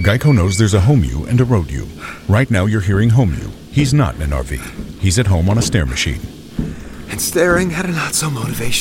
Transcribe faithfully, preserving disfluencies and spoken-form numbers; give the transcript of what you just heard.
Geico knows there's a home you and a road you. Right now you're hearing home you. He's not in an R V. He's at home on a stair machine. And staring at a not-so-motivational